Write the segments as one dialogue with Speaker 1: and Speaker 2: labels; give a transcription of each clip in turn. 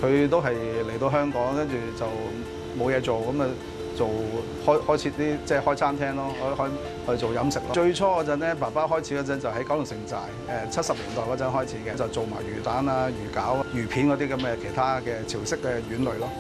Speaker 1: 佢都係嚟到香港，跟住就冇嘢做，咁啊開設啲即係開餐廳咯，去做飲食咯。最初嗰陣咧，爸爸開始嗰陣就喺九龍城寨70年代嗰陣開始嘅，就做埋魚蛋啊、魚餃、魚片嗰啲咁嘅其他嘅潮式嘅丸類咯。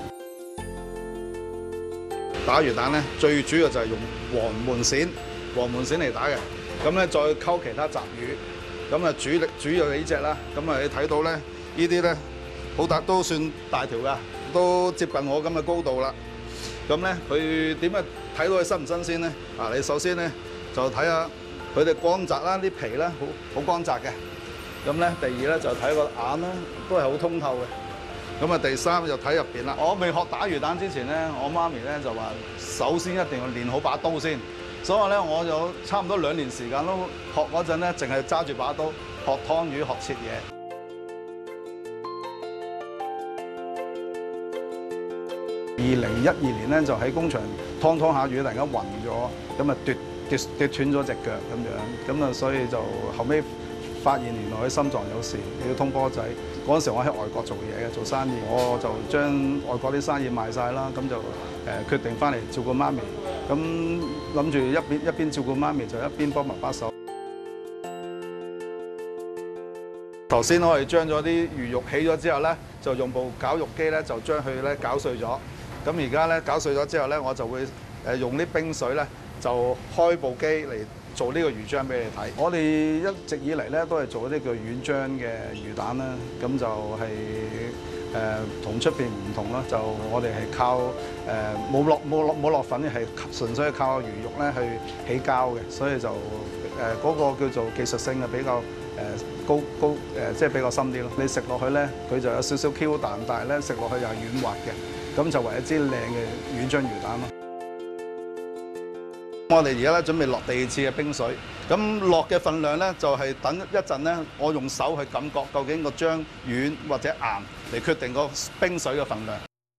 Speaker 1: 打魚蛋咧，最主要就係用黃門鱔嚟打嘅，咁咧再溝其他雜魚，咁啊主要係呢隻啦。咁啊你睇到咧，呢啲咧好大，都算大條㗎，都接近我咁嘅高度啦。咁咧佢點樣睇到佢新唔新鮮咧？你首先咧就睇下佢哋光澤啦，啲皮咧好光澤嘅。咁咧第二咧就睇個眼啦，都係好通透嘅。咁啊，第三就睇入邊啦。我未學打魚蛋之前咧，我媽咪咧就話，首先一定要練好把刀先。所以咧，我有差唔多2年時間都學嗰陣咧，淨係揸住把刀學劏魚、學切嘢。2012年咧，就喺工場劏下魚，突然間暈咗，咁啊跌斷咗隻腳咁樣，咁啊所以就後尾發現原來佢心臟有事，要通波仔。嗰陣時我喺外國做嘢嘅，做生意，我就將外國啲生意賣晒啦，咁就決定翻嚟照顧媽咪。咁諗住一邊照顧媽咪，就一邊幫爸爸手。頭先我哋將咗啲魚肉起咗之後咧，就用部絞肉機咧，就將佢咧攪碎咗。咁而家咧攪碎咗之後咧，我就會用啲冰水咧，就開部機嚟做呢個魚漿俾你睇。我哋一直以嚟咧都係做一啲叫軟漿嘅魚蛋啦，咁就係同出邊唔同啦。就我哋係靠冇落粉，係純粹係靠魚肉咧去起膠嘅，所以就嗰個叫做技術性係比較高即係比較深啲咯。你食落去咧，佢就有少少 Q 彈，但係咧食落去又係軟滑嘅，咁就為一支靚嘅軟漿魚蛋咯。我哋而家咧準備落第2次嘅冰水，咁落嘅份量咧就係等一陣咧，我用手去感覺究竟個漿軟或者硬嚟決定個冰水嘅份量。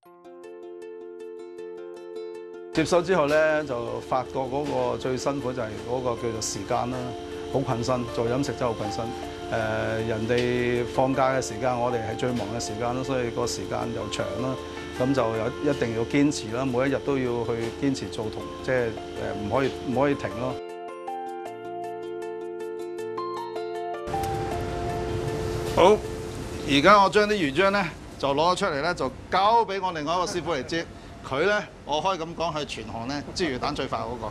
Speaker 1: 接手之後咧，就發覺嗰個最辛苦就係嗰個叫做時間啦，好困身，做飲食真係好困身。人哋放假嘅時間，我哋係最忙嘅時間咯，所以個時間又長啦。咁就一定要堅持啦，每一日都要去堅持做同，即係唔可以停咯。好，而家我將啲魚漿咧就攞咗出嚟咧，就交俾我另外一個師傅嚟煎。佢咧，我可以咁講，係全行咧煎魚蛋最快嗰個。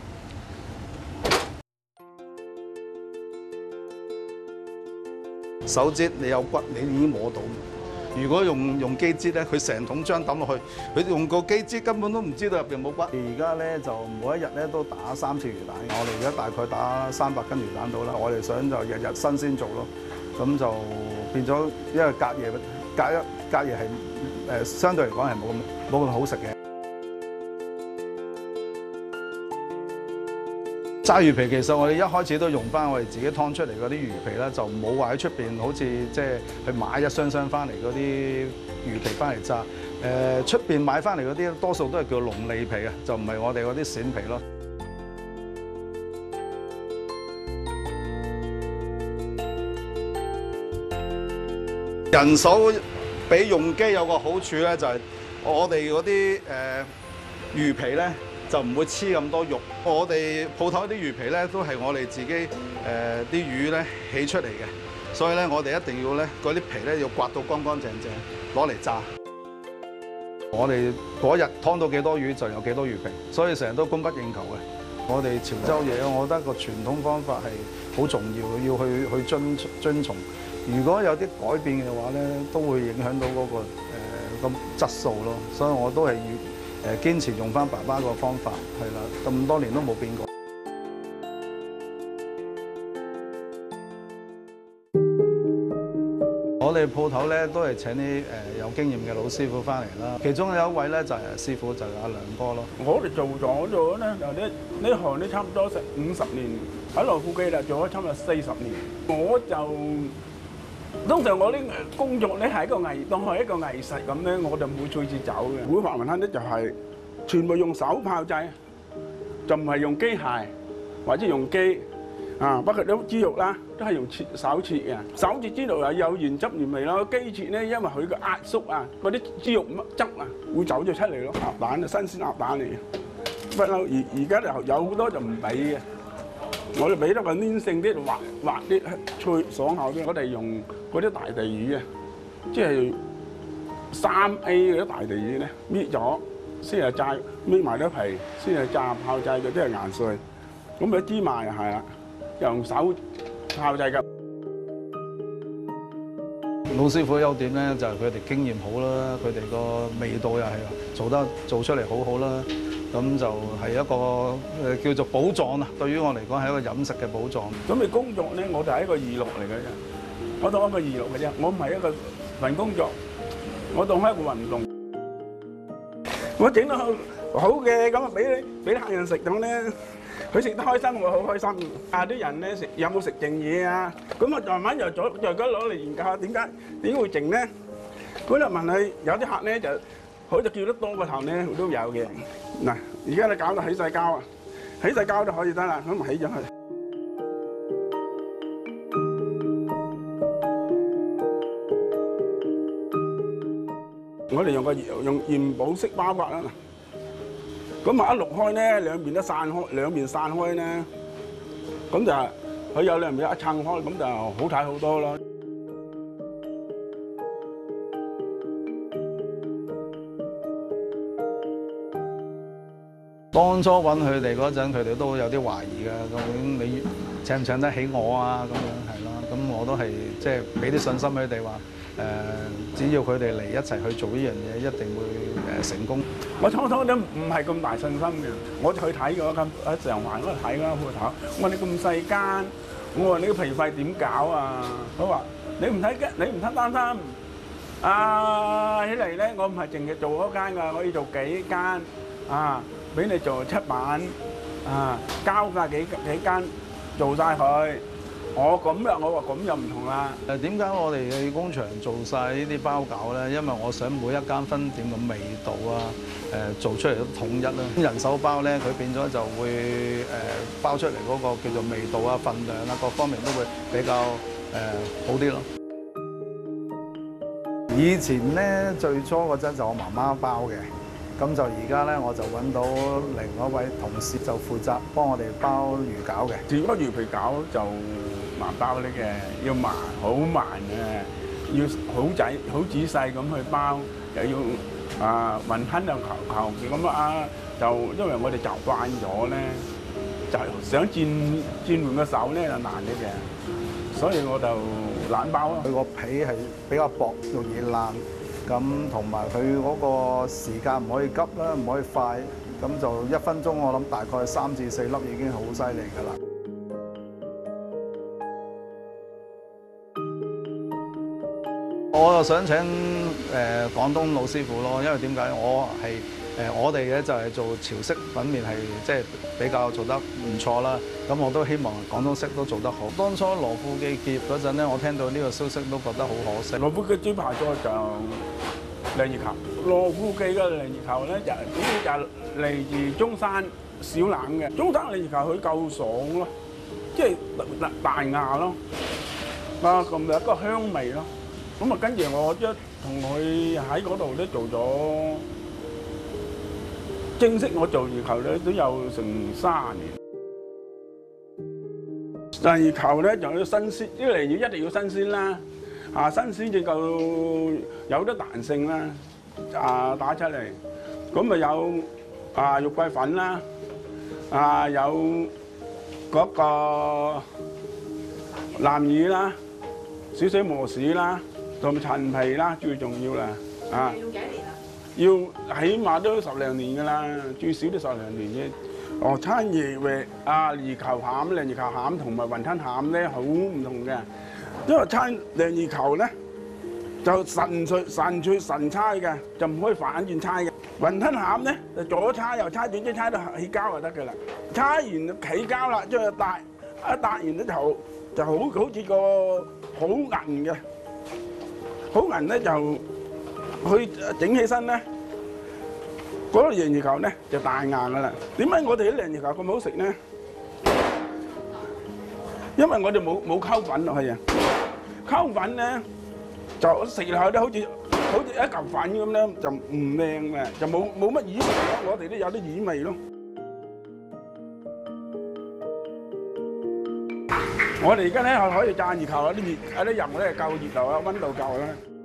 Speaker 1: 手煎你有骨，你已經摸到。如果用機煎咧，佢成桶漿抌落去，佢用個機煎根本都唔知道入邊冇骨。而家咧就每一日咧都打3次魚蛋，我哋而家大概打300斤魚蛋到啦。我哋想就日日新鮮做咯，咁就變咗，因為隔夜係相對嚟講係冇咁好食嘅。炸魚皮其實我哋一開始都用翻我哋自己劏出嚟嗰啲魚皮啦，就冇話喺出邊好似即係去買一箱翻嚟嗰啲魚皮翻嚟炸。出邊買翻嚟嗰啲多數都係叫龍脷皮啊，就唔係我哋嗰啲鱔皮咯。人手比用機有個好處咧，就係我哋嗰啲魚皮咧，就唔會黐咁多肉。我哋鋪頭啲魚皮咧，都係我哋自己啲魚咧起出嚟嘅，所以咧我哋一定要咧嗰啲皮咧要刮到乾乾淨淨，攞嚟炸。我哋嗰日劏到幾多魚就有幾多魚皮，所以成日都供不應求嘅。我哋潮州嘢，我覺得個傳統方法係好重要，要去遵從。如果有啲改變嘅話咧，都會影響到嗰個質素咯。所以我都係要堅持用翻爸爸個方法，係啦，咁多年都冇變過。我哋鋪頭咧都係請啲有經驗嘅老師傅翻嚟啦，其中有一位咧就係師傅，就係阿梁哥咯。我哋做咗咧，就呢行咧差唔多成50年，喺羅富記啦做咗差唔多40年。我就通常我啲工作咧係一個當係一個藝術咁咧，我就唔會隨住走嘅。會發雲吞咧就係全部用手炮製，就唔係用機械或者用機。
Speaker 2: 不過啲豬肉啦，都係用手切嘅，手切之後又有原汁原味咯。機切咧，因為佢個壓縮啊，嗰啲豬肉汁啊會走咗出嚟咯。鴨蛋啊，新鮮鴨蛋嚟嘅，不嬲而家就有好多就唔俾嘅，我哋俾得個黏性啲，滑啲脆爽口啲。我哋用嗰啲大地魚啊，即係3A 嗰啲大地魚咧，搣咗先係炸，搣埋啲皮先係炸炮製咗啲係硬碎，咁咪芝麻又係啦。用手炮製㗎。
Speaker 1: 老師傅嘅優點咧，就係佢哋經驗好啦，佢哋個味道又係做出嚟好好啦。咁就係一個叫做寶藏啊！對於我嚟講係一個飲食嘅寶藏。
Speaker 2: 咁你工作咧，我就係一個娛樂嚟嘅啫，我當一個娛樂嘅啫，我唔係一個份工作，我當係一個運動。我整得好嘅，咁啊俾啲客人食到咧。佢食得開心，我好開心。啲人咧食有冇食剩嘢啊？咁我慢慢又再攞嚟研究下點解會剩咧？嗰日問佢，有啲客咧就好似叫得多個頭咧，佢都有嘅。嗱，而家你搞到起晒膠啊，起晒膠都可以得啦，咁咪起咗佢。我哋用元寶式包法啦。咁啊一淥開咧，兩邊散開咧，咁就佢有兩邊一撐開，咁就好睇好多咯。
Speaker 1: 當初揾佢哋嗰陣，佢哋都有啲懷疑㗎，究竟你請唔請得起我啊？咁樣係咯，咁我都係即係俾啲信心佢哋話，只要佢哋嚟一齊去做呢樣嘢，一定會成功。我初初都唔係咁大信心嘅，我去睇嗰間喺上環嗰度睇嗰間鋪頭，我話你咁細間，我話你個皮費點搞啊？佢話你唔使擔心，起嚟咧，我唔係淨係做嗰間㗎，我要做幾間俾你做7晚交曬幾間做晒佢。我話咁又唔同啦。點解我哋嘅工場做晒呢啲包餃咧？因為我想每一間分店嘅味道做出嚟都統一啦。人手包咧，佢變咗就會包出嚟嗰個叫做味道啊、份量啊各方面都會比較好啲咯。以前咧最初嗰陣就我媽媽包嘅。咁就而家咧，我就揾到另外一位同事就負責幫我哋包魚餃嘅。
Speaker 2: 如果魚皮餃就難包啲嘅，要慢，好慢嘅，要好仔細咁去包，又要雲吞又求其咁就因為我哋習慣咗咧，就想轉換個手咧就難啲嘅，所以我就懶包咯。
Speaker 1: 佢個皮係比較薄，容易爛。咁同埋佢嗰個時間唔可以急啦，唔可以快，咁就1分鐘，我諗大概3至4粒已經好犀利㗎啦。我又想請廣東老師傅咯，因為點解我哋咧就係做潮式粉麵係即係比較做得唔錯啦。咁我都希望廣東式都做得好。當初羅富記結業嗰陣咧，我聽到呢個消息都覺得好可惜。
Speaker 2: 羅富記招牌菜就鯪魚球。羅富記嘅鯪魚球咧就主要就嚟自中山小欖嘅。中山鯪魚球佢夠爽咯，即係大牙咯，咁有一個香味咯。咁跟住我同佢喺嗰度都做咗。正式我做魚球咧都有成30年。鯪魚球咧就要新鮮，啲鯪魚一定要新鮮啦，新鮮至夠有得彈性啦，打出嚟。咁咪有肉桂粉啦，有嗰個南乳啦，少少磨豉啦，同埋陳皮啦，最重要啦，
Speaker 3: 要幾年啊？
Speaker 2: 要起碼都10零年㗎啦，最少都10零年啫。餐魚魚球餡、鯪魚球餡同埋雲吞餡咧好唔同嘅，因為鯪魚球咧就神脆神差嘅，就唔可以反轉差嘅。雲吞餡咧就左差右差，總之差到起膠就得㗎啦。差完起膠啦，將佢一搭完咧就好似個好韌嘅，好韌咧就。佢整起身咧，嗰個鯪魚球咧就大硬噶啦。點解我哋啲鯪魚球咁好食咧？ 因為我哋冇溝粉落去啊，溝粉咧就食落去都好似一嚿粉咁咧，就唔靚嘅，就冇乜魚味咯。我哋都有啲魚味咯。我哋而家咧可以炸魚球啦，啲油咧夠熱度啦，溫度夠啦。